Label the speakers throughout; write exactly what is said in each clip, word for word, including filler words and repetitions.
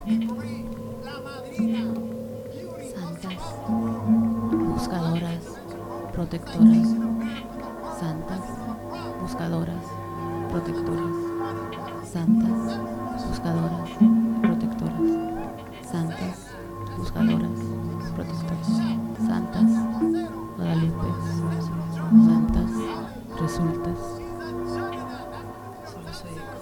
Speaker 1: santas, buscadoras, protectoras, santas, buscadoras, protectoras, santas, buscadoras, protectoras, santas, buscadoras, protectoras, santas, Guadalupe, santas, resultas,
Speaker 2: Solo soy eco.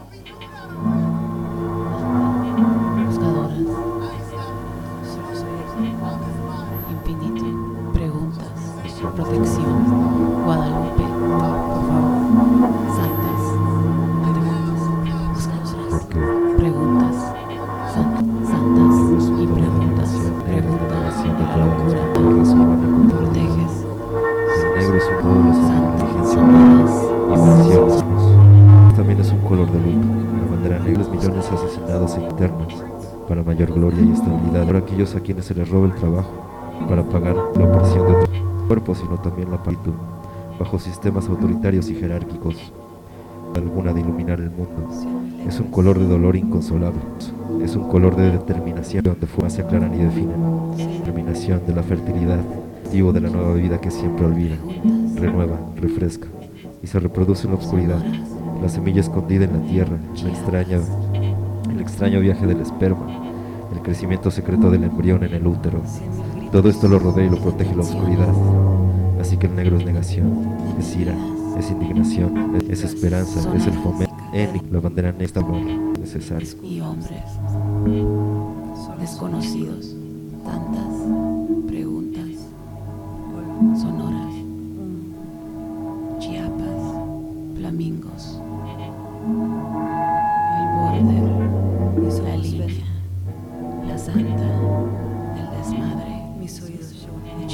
Speaker 1: buscadoras,
Speaker 2: Solo soy eco.
Speaker 1: infinito, preguntas, protección, Guadalupe, por favor, santas, buscadoras, preguntas, san- santas y preguntas, preguntas de la locura, proteges,
Speaker 3: El negro es un todo los
Speaker 1: santas,
Speaker 3: inteligencia
Speaker 1: sonoras,
Speaker 3: y menciones. También es un color de luto. La bandera negra es millones asesinados e internos para mayor gloria y estabilidad. Por aquellos a quienes se les roba el trabajo para pagar la opresión de otro cuerpo, sino también la palitud bajo sistemas autoritarios y jerárquicos. Alguna de iluminar el mundo. Es un color de dolor inconsolable. Es un color de determinación donde fumas se aclaran y definen. Determinación de la fertilidad, motivo de la nueva vida que siempre olvida, renueva, refresca y se reproduce en la oscuridad. La semilla escondida en la tierra, la extraña, el extraño viaje del esperma, el crecimiento secreto del embrión en el útero. Todo esto lo rodea y lo protege la oscuridad. Así que el negro es negación, es ira, es indignación, es esperanza, es el fomento. En la bandera negra está lo necesario.
Speaker 1: y hombres desconocidos, tantas preguntas sonoras, Chiapas, flamingos, el borde, la línea, la santa del desmadre,
Speaker 2: Mis oídos lloran.